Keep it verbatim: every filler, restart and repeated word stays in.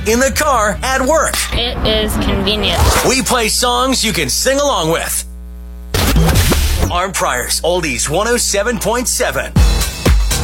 in the car, at work. It is convenient. We play songs you can sing along with. Arm Priors, Oldies one oh seven point seven.